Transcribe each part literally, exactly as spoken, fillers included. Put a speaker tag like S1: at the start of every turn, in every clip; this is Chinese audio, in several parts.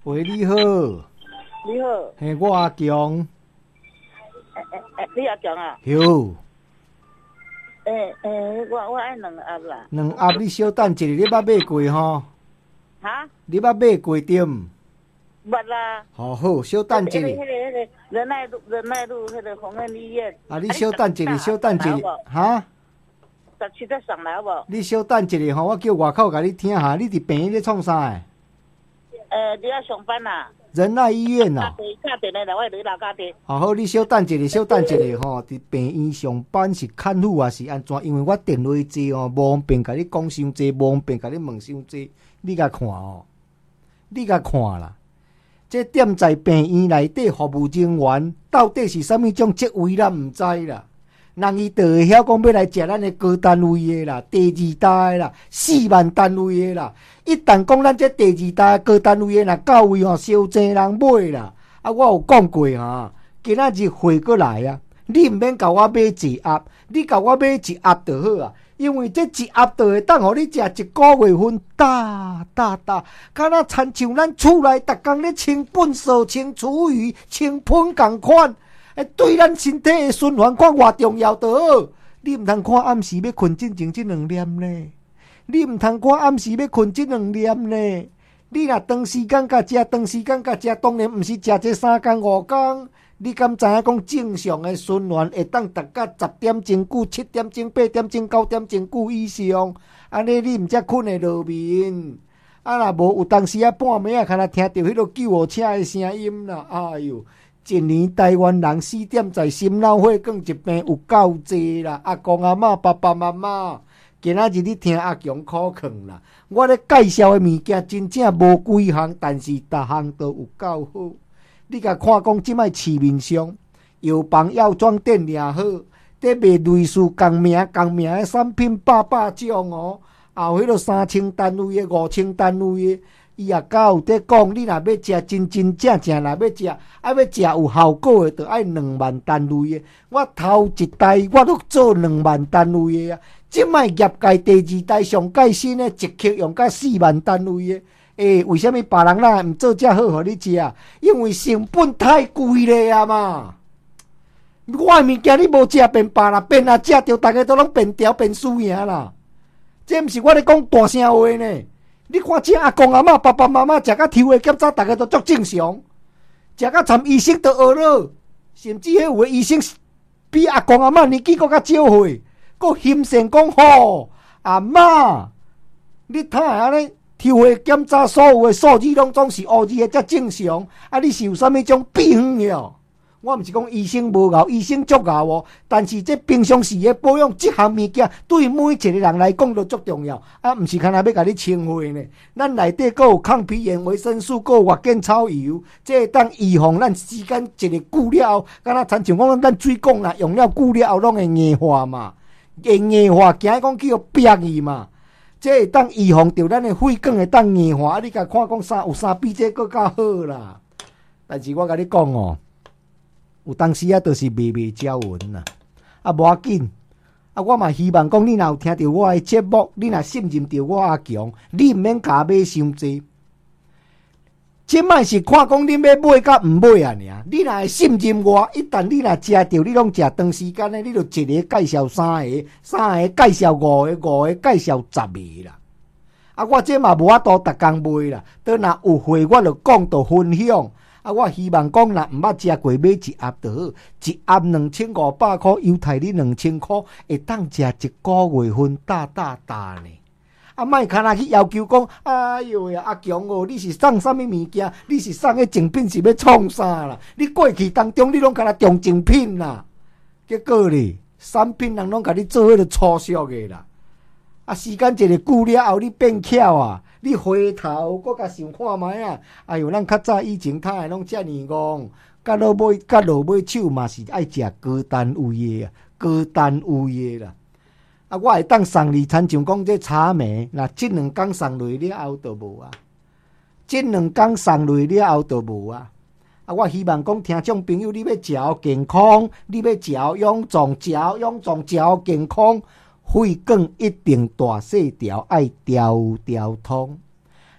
S1: 喂，你好。
S2: 你好。
S1: 嘿，我阿强。
S2: 诶诶诶，你阿强啊？
S1: 有。
S2: 诶诶，我我爱两盒啦。
S1: 两盒你稍等一下，你捌买过吼？
S2: 哈？
S1: 你捌买过对毋？
S2: 捌啦。
S1: 好好，稍等一下。
S2: 迄个迄个迄个仁爱路仁爱路迄个红恩医院。
S1: 啊，你稍等一下，稍等一下，哈？
S2: 十七再上来无？
S1: 你稍等一下吼，我叫外口甲你听下，你伫病院咧创啥诶？
S2: 呃，你要上班啦？
S1: 仁爱医院哦。
S2: 打电来啦，我伫老家地。
S1: 好好，你稍等一下，稍等一下吼，伫病院上班是看护啊，是安怎？因为我电话济哦，无方便甲你讲伤济，无方便甲你问伤济，你甲看哦，你甲看啦。这店在病院内底服务人员到底是啥物种职位，咱毋知啦。人伊就会晓讲要来食咱的高单位的啦，第二大的啦，四万单位的啦。一旦讲咱这第二大的高单位的，若到位吼，烧济人买啦。啊，我有讲过哈，今仔日回过来啊，你毋免甲我买一盒，你甲我买一盒就好啊。因为这一盒就会当互你食一个月份，大大大，敢若亲像咱厝内逐工咧清粪扫、清厨余、清盆共款。对咱身体的循环看偌重要就好，你毋通看暗时要困进前这两念呢，你毋通看暗时要困这两念呢。你若长时间甲食，长时间甲食，当然毋是食这三工五工。你敢知影讲正常的循环会当达到十点钟久、七点钟、八点钟、九点钟久以上？安尼你毋才困会落眠。啊，若无有当时啊半暝啊，敢若听到迄个救护车的声音啦，哎哟！一年台湾人死点在心脑血管疾病有够济啦！阿公阿嬷、爸爸妈妈，今仔日你听阿强苦劝啦。我咧介绍的物件真正无几项，但是逐项都有够好。你甲看讲，即摆市面上药房药妆店也好，伫卖类似共名共名的产品百百种哦，也有迄个三千单位的、五千单位的。伊也敢有在讲，你若要食真真正正，若要食，爱要食有效果的，就爱两万单位的。我头一代我都做两万单位的啊！即摆业界第二代上界新的，一克用到四万单位的。诶、欸，为什么别人哪毋做遮好互你食？因为成本太贵了啊嘛！我的物件你无食变罢啦，变啊食着，大家都拢变条变输赢啦。这毋是我咧讲大声话呢。你看这阿公阿嬷、爸爸妈妈食甲抽的检查，大家都足正常。食甲参医生都学了，甚至迄有的医生比阿公阿嬷年纪搁较少岁，搁欣赏讲吼阿嬷，你睇安尼抽的检查所有的数字拢总是乌字的，才正常。啊，你是有啥物种病哟？我毋是讲医生无熬，医生足熬哦。但是这平常时的保养这项物件，对每一个人来讲都足重要。啊，毋是干那要甲你清血呢？咱内底阁有抗皮炎、维生素，阁有活见草油，这当预防咱时间一个久了后，敢若亲像讲咱水讲啦，用了久了后拢会硬化嘛，会硬化，惊讲叫憋去嘛。这会当预防着咱的血管会当硬化。啊，你甲看讲啥有啥比这更较好啦？但是我甲你讲哦。有当时啊，都是微微交文啦，啊，无要紧。啊，我嘛希望讲，你若有听到我的节目，你若信任着我阿强，你毋免甲买伤济。即摆是看讲你要买甲毋买啊尔。你若会信任我，一旦你若食着，你拢食长时间的，你就一个介绍三个，三个介绍五个，五个介绍十个啦。啊，我这嘛无法度逐工卖啦，倒若有货，我就讲着分享。啊，我希望讲，若毋捌食过，买一盒就好，一盒两千五百块，犹太你两千块，会当食一个月份，大大大呢。啊，莫看若去要求讲，哎哟呀，阿强哦，你是送啥物物件？你是送个精品是要创啥啦？你过去当中你拢敢若中精品啦，结果咧，产品人拢甲你做迄个粗俗的啦。啊，时间一个久了后，你变巧啊！你回头搁甲想看卖啊！哎哟，咱较早以前他诶拢遮尔戆，甲落尾甲落尾手嘛是爱食高单位诶啊，高单位诶啦。啊，我会当送你，亲像讲这茶梅，那即两工送落了后就无啊，即两工送落了后就无啊。啊，我希望讲听众朋友，你要食健康，你要食养壮，食养壮，食健康。血管一定大细条，爱条条通。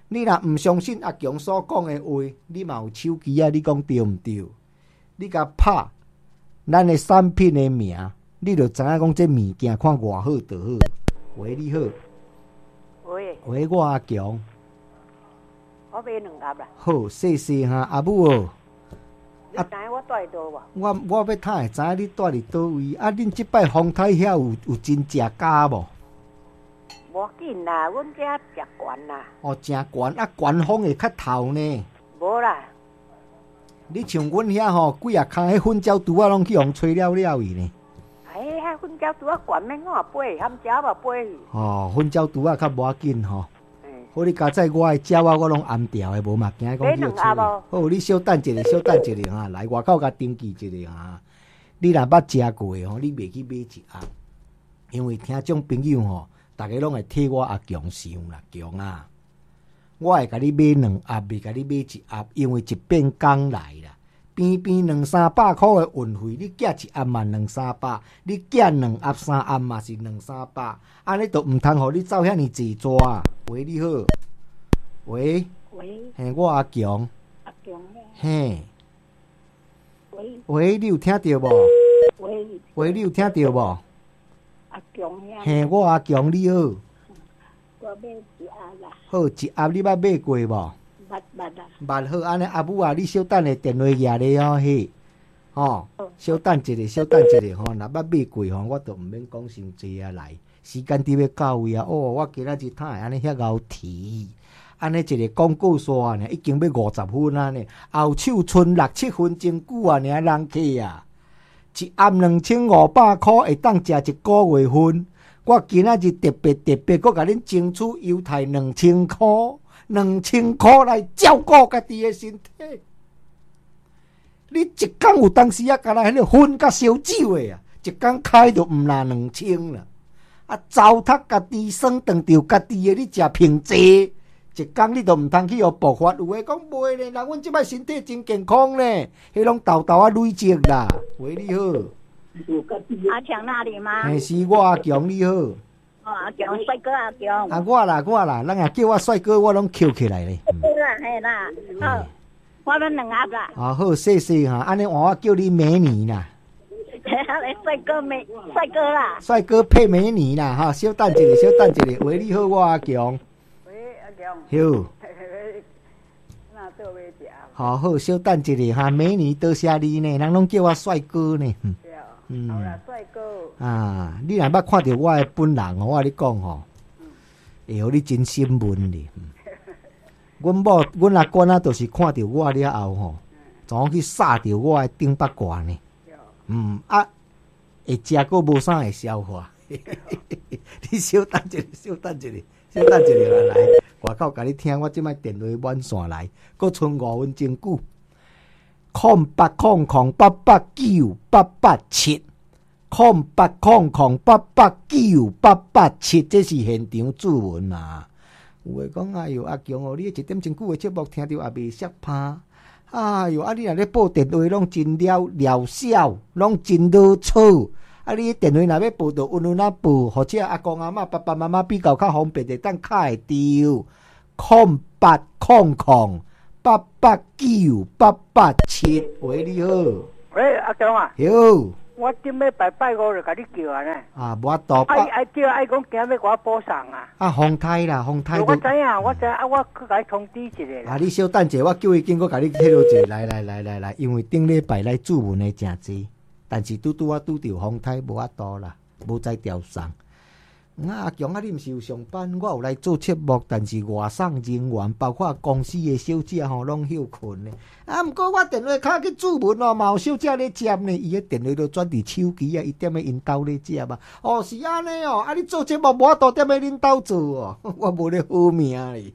S1: 你若毋相信阿强所讲的话，你嘛有手机啊？你讲对毋对？你甲拍咱的产品的名，你就知影讲这物件看偌好就好。喂，你好。
S3: 喂。
S1: 喂，我阿强。
S3: 我买两盒啦。
S1: 好，谢谢哈，阿母哦。
S3: 你知影我住伫倒无？
S1: 我我要睇会知影你住伫倒位？啊，恁即摆风台遐有有真食价无？
S3: 无要紧啦，阮遮食悬啦。
S1: 哦，真悬啊，悬风会较透呢。
S3: 无啦。
S1: 你像阮遐吼，几啊空迄粉椒拄啊，拢去互吹了了伊呢。
S3: 哎，遐粉椒拄啊悬免我买，含食嘛买。
S1: 哦，粉椒拄啊较无要紧吼。好，你加在我的鸟啊，我拢安掉的，无嘛惊讲叫吹。好，你小等一下，小等一下哈，来外口甲登记一下哈。你若捌食过吼，你袂去买一盒，因为听种朋友吼，大家拢会替我阿强想啦，强啊，我会甲你买两盒，袂甲你买一盒，因为一变工来啦。边边两三百块的运费，你寄一盒嘛两三百，你寄两盒三盒嘛是两三百，安尼都毋通互你走遐尼济纸。喂，你好。喂。
S2: 喂。
S1: 嘿，我阿强。
S2: 阿强
S1: 嘿。
S2: 喂。
S1: 喂，你有听到无？
S2: 喂。
S1: 喂，你有听到无？
S2: 阿强呀。
S1: 嘿，我阿强，你好。
S2: 我买一盒啦。
S1: 好，一盒你捌买过无？
S2: 捌捌啦。
S1: 捌好，安尼阿母啊，你小等下电话举咧哦嘿。吼，小等一下，小等一下吼，若捌买过吼，我都毋免讲伤济啊来。时间伫要到位啊！哦，我今仔日摊安尼遐敖提，安尼一个广告刷呢，已经要五十分啊呢，后手剩六七分钟久啊呢，人客啊，一盒两千五百块会当食一个月份。我今仔日特别特别，搁甲恁争取优待两千块，两千块来照顾家己的身体。你一工有当时啊，甲来迄个薰甲烧酒的啊，一工开就毋拿两千啦。啊，糟蹋家己耍当着家己的，你食平济，一工你都毋通去互爆发。有诶讲袂咧，人阮即摆身体真健康咧，迄拢豆豆啊累积啦。喂，你好。
S2: 阿强那里吗？
S1: 嘿，是我阿强，你好。
S2: 哦，阿强，帅哥阿强。
S1: 啊，我啦，我啦，人也叫我帅哥，我拢捡起来咧。
S2: 对啦，嘿啦，好，我们两盒啦。
S1: 啊，好，谢谢哈，安尼换我叫你美女啦。
S2: 帅哥美，帅哥啦，
S1: 帅哥配美女啦，哈，小等一下，小等一下，喂，你好，我阿强。
S3: 喂，阿强。
S1: 好。
S3: 那做咩食？
S1: 好好，小等一下哈，美女多谢你呢，人拢叫我帅哥呢。
S3: 嗯，好啦，帅哥。
S1: 啊，你若捌看到我的本人，我甲你讲吼，会互你真兴奋哩。阮某，阮阿官啊，就是看到我了后吼，总去撒着我的顶巴挂呢。嗯啊，会食个无啥会消化。你小等一下，小等一下，小等一下来来，外口甲你听，我即摆电话满线来，搁剩五分钟久。空八空空八八九八八七，空八空空八八九八八七，这是现场注文啊。有诶讲，哎哟，阿强哦，你一点钟久诶节目听着也袂涩拍。哎哟，啊你若咧报电话拢真了疗效，拢真好错。啊你电话若要报，就稳稳啊报，或者阿公阿嬷、爸爸妈妈比较较方便，就当卡会着。空八空空八八九八八七，喂，你好。
S3: 喂，阿强啊。
S1: 好。
S3: 我今要拜拜五就甲你叫啊呢。
S1: 啊，无多。
S3: 爱爱叫爱讲今日我补偿啊。
S1: 啊，风台啦，风台。
S3: 我知影，我知啊，我去甲你通知一下啦。
S1: 啊，你小等者，我叫伊经过甲你透露一下，来来来来来，因为顶礼拜来注文的诚济，但是拄拄啊拄着风台无法度啦，无再调送。啊，阿强啊，你毋是有上班？我有来做节目，但是外送人员，包括公司的小姐吼，拢休困呢。啊，毋过我电话卡去注文哦，嘛有小姐咧接呢，伊个电话都转伫手机啊，伊踮咧因兜咧接啊。哦，是安尼哦，啊，你做节目无法度踮咧恁兜做哦，我无咧好命咧。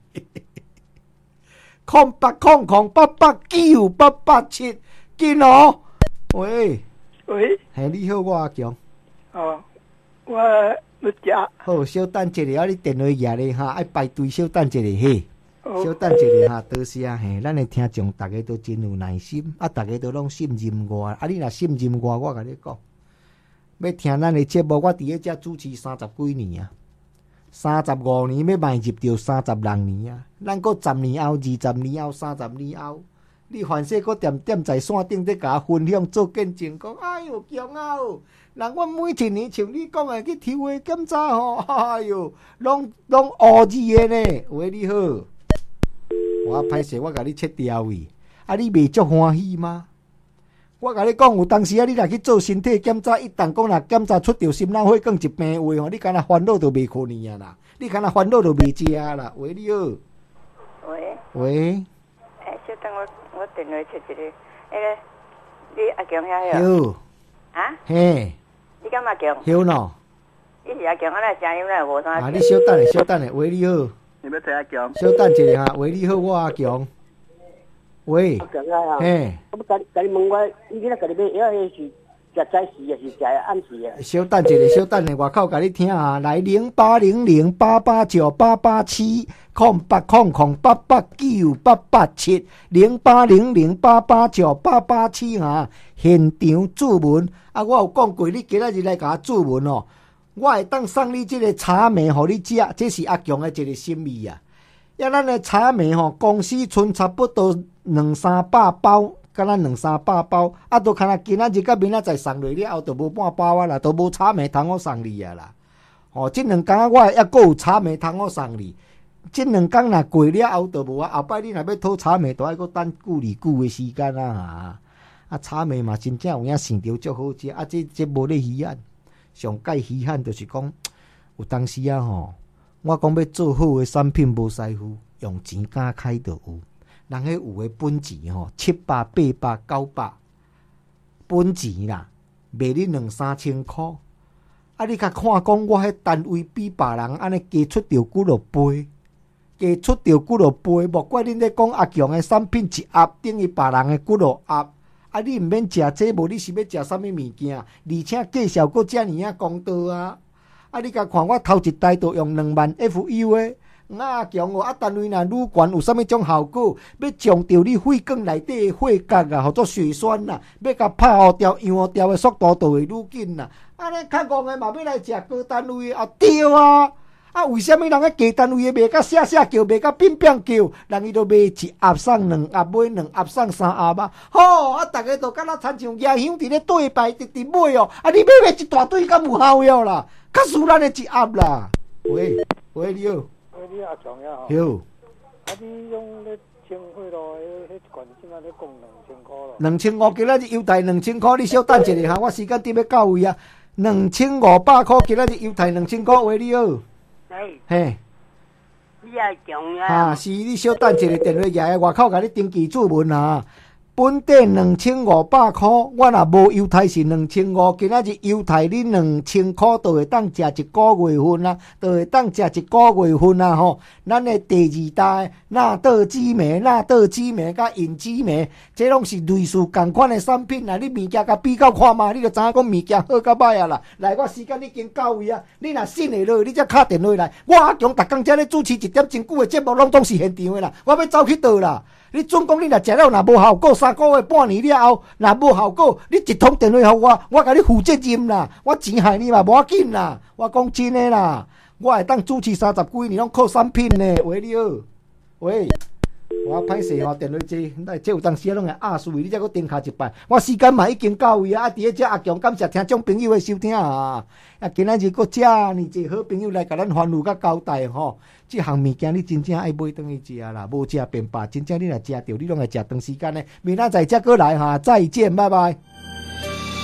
S1: 空八空空八八九八八七，紧哦。喂
S3: 喂，
S1: 嘿，你好，我阿强。
S3: 哦，我。
S1: 好，小等一下，啊！你电话举咧哈，爱排队小等一下嘿。小等一下哈，多谢嘿，咱的听众大家都真有耐心，啊，大家都拢信任我，啊，你若信任我，我甲你讲，要听咱的节目，我伫咧遮主持三十几年啊， 三十五年要迈入到三十六年啊！咱搁十年后、二十年后、三十年后，你凡事搁踮踮在线顶咧，甲分享做见证，讲哎哟骄傲！人阮每一年像你讲的去抽血检查吼，哎哟，拢拢乌字的呢。喂，你好，我歹势，我甲你切掉去，啊，你袂足欢喜吗？我甲你讲，有当时啊，你若去做身体检查，一旦讲若检查出着心脑血管一病话吼，你敢若烦恼都袂可能啊啦，你敢若烦恼都袂食啦。喂，你好。
S3: 喂。
S1: 喂。
S3: 诶，小等我，我电话切一个，迄个，你阿强遐
S1: 哟。
S3: 啊？
S1: 嘿。
S3: 你敢阿强？
S1: 晓喏。
S3: 你是阿强，我那声音咧无啥。
S1: 啊，你小等下，小等下，喂，你好。
S4: 你要听阿强？
S1: 小等一下哈，喂，你好，我阿强。喂。
S5: 阿强啊！
S1: 嘿。
S5: 我甲你甲你问我，你今仔甲你买药，迄是食早时还是食暗时啊？
S1: 小等一下，小等下，外口甲你听啊，来零八零零八八九八八七空八空空八八九八八七零八零零八八九八八七啊，现场注文啊！我有讲过，你今仔日来甲我注文哦，我会当送你这个茶糜，互你食，这是阿强的一个心意啊。呀，咱的茶糜吼，公司剩差不多两三百包。敢若两三百包，啊，都看若今仔日甲明仔载送落了后，都无半包啊啦，都无茶糜通我送你啊啦。哦，即两工我还阁有茶糜通我送你，即两工若过了后，都无啊。后摆你若要讨茶糜，都爱阁等久哩久的时间啊。啊，茶糜嘛真正有影想着足好食，啊，这这无咧稀罕，上介稀罕就是讲有当时啊吼，我讲要做好的产品无师傅，用钱敢开就有。人迄有诶本钱吼，七百、八百、九百本钱啦，卖你两三千箍。啊，你甲看讲我迄单位比别人安尼加出着几落倍，加出着几落倍，莫怪恁咧讲阿强诶产品一盒等于别人诶几落盒。啊，你毋免食这，无你是要食啥物物件？而且介绍阁遮尔啊公道啊！啊，你甲看我头一台都用两万 F U 诶。啊强哦！啊单位若愈悬有啥物种效果？要将着你血管内底的血角啊，或者血栓啦，要甲拍互掉、样互掉的速度就会愈紧啦。安尼较戆的嘛，要来食高单位的啊对啊！啊为虾米人个低单位的卖甲写写叫，卖甲变变叫？人伊都卖一盒送两盒，买两盒送三盒啊！吼！啊逐个都敢若亲像野香伫咧对排直直买哦！啊你买买一大堆敢有效药啦？较输咱的一盒啦！喂喂，你好。
S4: 你阿强呀吼，
S1: 有。
S4: 啊，你用咧清血咯，迄迄一罐现在咧讲两千块咯。
S1: 两千五，今仔日优待两千块，你小等一下哈，我时间点要到位啊。两千五百块，今仔日优待两千块，喂你好。
S5: 嘿。
S1: 嘿。
S5: 你阿强呀？
S1: 啊，是你小等一下电话来，外口甲你登记注文啊。本地两千五百块，我若无优待是两千五，今仔日优待你两千块，就会当食一个月份啊，就会当食一个月份啊吼。咱的第二代纳豆紫梅、纳豆紫梅甲银紫梅，这拢是类似同款的产品啊。你物件甲比较看嘛，你就知影讲物件好甲歹啊啦。来，我时间已经到位啊，你若信会落，你才敲电话来。我阿强逐工遮咧主持一点真久的节目，拢总是现场的啦。我要走去倒啦。你准讲你若食了，若无效果，三个月、半年了后，若无效果，你一通电话互我，我甲你负责任啦。我钱害你嘛，无要紧啦。我讲真诶啦，我会当主持三十几年，拢靠产品呢。喂，你好，喂，我歹势吼，电话接，那这有当时拢会压输，你才搁顶卡一摆。我时间嘛已经到位啊，啊，伫咧遮阿强感谢听众朋友的收听啊。啊，今仔日搁遮尔济好朋友来甲咱欢呼甲交代吼。这项物件你真正爱买转去食啦，无食便罢。真正你若食着，你拢会食长时间的。明仔载则过来哈，再见，拜拜。